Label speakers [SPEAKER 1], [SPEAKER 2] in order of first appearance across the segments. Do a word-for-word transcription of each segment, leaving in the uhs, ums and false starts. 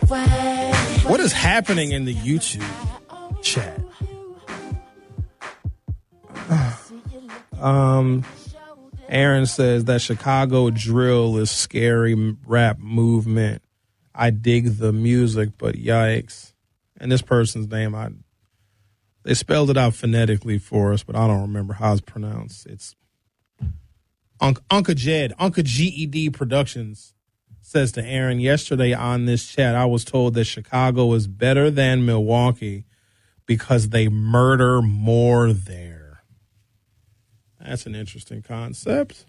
[SPEAKER 1] What is happening in the YouTube chat? um, Aaron says that Chicago drill is scary rap movement. I dig the music, but yikes. And this person's name, I they spelled it out phonetically for us, but I don't remember how it's pronounced. It's Unc, Uncle Jed, Uncle G E D Productions says to Aaron, yesterday on this chat, I was told that Chicago is better than Milwaukee because they murder more there. That's an interesting concept.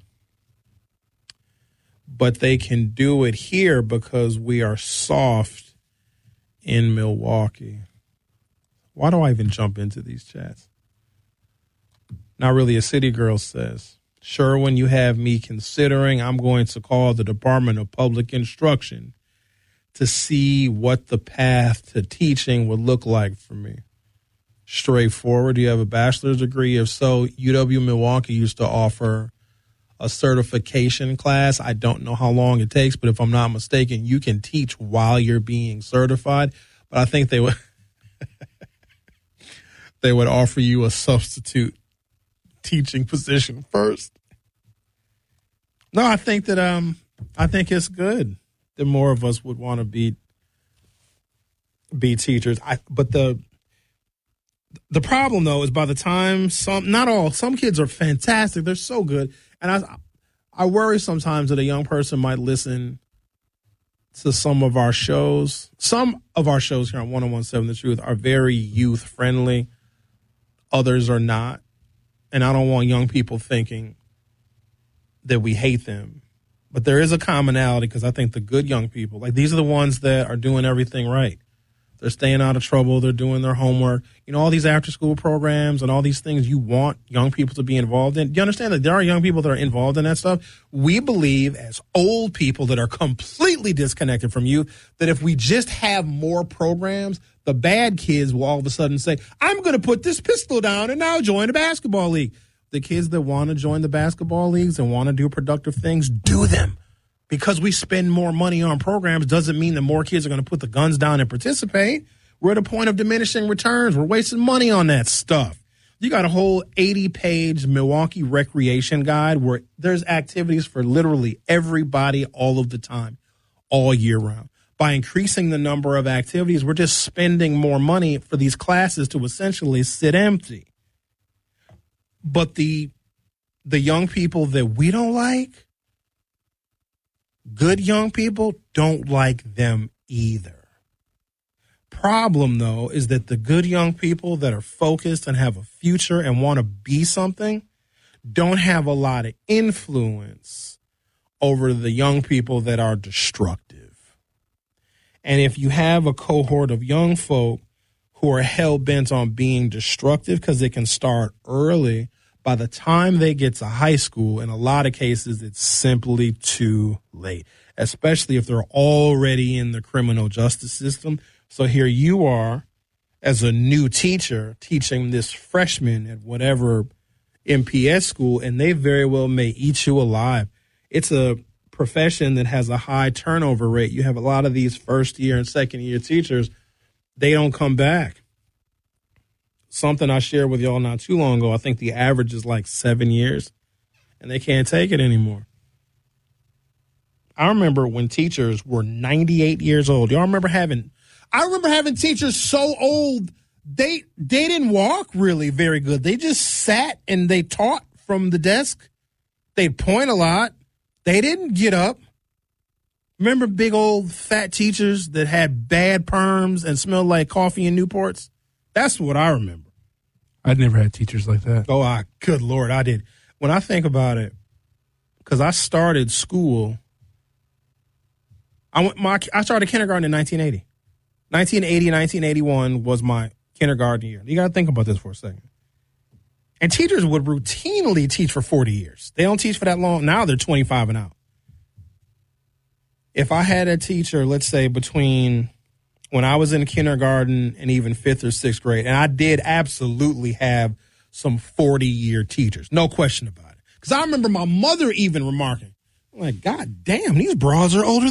[SPEAKER 1] But they can do it here because we are soft in Milwaukee. Why do I even jump into these chats? Not really. A city girl says, sure, when you have me considering, I'm going to call the Department of Public Instruction to see what the path to teaching would look like for me. Straightforward. Do you have a bachelor's degree? If so, U W Milwaukee used to offer a certification class. I don't know how long it takes, but if I'm not mistaken, you can teach while you're being certified. But I think they would they would offer you a substitute teaching position first. No, I think that um I think it's good that more of us would want to be be teachers. I but the the problem though is by the time some not all some kids are fantastic. They're so good. And I I worry sometimes that a young person might listen to some of our shows. Some of our shows here on one oh one point seven The Truth are very youth friendly. Others are not. And I don't want young people thinking that we hate them. But there is a commonality because I think the good young people, like these are the ones that are doing everything right. They're staying out of trouble. They're doing their homework. You know, all these after school programs and all these things you want young people to be involved in. Do you understand that there are young people that are involved in that stuff? We believe as old people that are completely disconnected from youth that if we just have more programs, the bad kids will all of a sudden say, I'm going to put this pistol down and now join a basketball league. The kids that want to join the basketball leagues and want to do productive things, do them. Because we spend more money on programs doesn't mean that more kids are going to put the guns down and participate. We're at a point of diminishing returns. We're wasting money on that stuff. You got a whole eighty-page Milwaukee recreation guide where there's activities for literally everybody all of the time, all year round. By increasing the number of activities, we're just spending more money for these classes to essentially sit empty. But the the young people that we don't like, good young people don't like them either. Problem, though, is that the good young people that are focused and have a future and want to be something don't have a lot of influence over the young people that are destructive. And if you have a cohort of young folk who are hell-bent on being destructive because it can start early, by the time they get to high school, in a lot of cases, it's simply too late, especially if they're already in the criminal justice system. So here you are as a new teacher teaching this freshman at whatever M P S school, and they very well may eat you alive. It's a profession that has a high turnover rate. You have a lot of these first year and second year teachers, they don't come back. Something I shared with y'all not too long ago, I think the average is like seven years, and they can't take it anymore. I remember when teachers were ninety-eight years old. Y'all remember having, I remember having teachers so old, they they didn't walk really very good. They just sat and they taught from the desk. They'd point a lot. They didn't get up. Remember big old fat teachers that had bad perms and smelled like coffee in Newports? That's what I remember.
[SPEAKER 2] I'd never had teachers like that.
[SPEAKER 1] Oh, I, good Lord, I did. When I think about it, because I started school, I went my I started kindergarten in nineteen eighty. nineteen eighty, nineteen eighty-one was my kindergarten year. You got to think about this for a second. And teachers would routinely teach for forty years. They don't teach for that long. Now they're twenty-five and out. If I had a teacher, let's say between when I was in kindergarten and even fifth or sixth grade, and I did absolutely have some forty-year teachers, no question about it. Because I remember my mother even remarking, I'm like, God damn, these bras are older